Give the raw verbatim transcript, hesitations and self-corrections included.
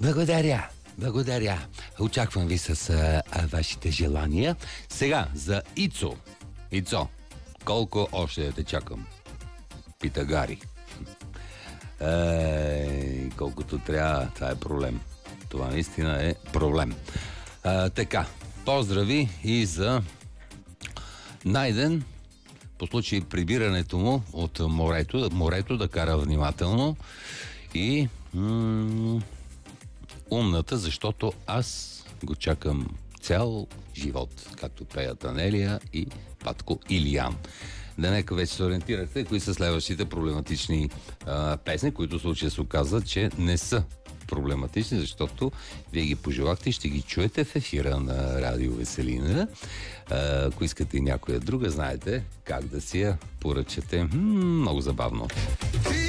Благодаря, благодаря. Очаквам ви с а, а, вашите желания. Сега за Ицо. Ицо, колко още да те чакам? Пита Гари. Ей, колкото трябва, това е проблем. Това наистина е проблем. А, така, поздрави и за Найден, по случай прибирането му от морето, морето да кара внимателно и м- умната, защото аз го чакам цял живот, както пеят Анелия и Патко Илиян. Да, нека вече се ориентирахте кои са следващите проблематични а, песни, които в случая се оказва, че не са проблематични, защото вие ги пожелахте и ще ги чуете в ефира на Радио Веселина. А, ако искате и някоя друга, знаете как да си я поръчате. М- много забавно.